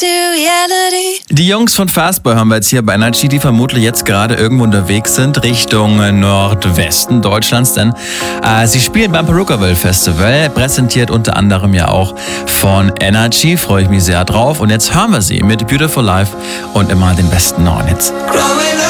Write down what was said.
Die Jungs von Fastboy haben wir jetzt hier bei Energy, die vermutlich jetzt gerade irgendwo unterwegs sind Richtung Nordwesten Deutschlands, denn sie spielen beim Perukaville Festival, präsentiert unter anderem ja auch von Energy, freue ich mich sehr drauf. Und jetzt hören wir sie mit Beautiful Life und immer den besten neuen Hits.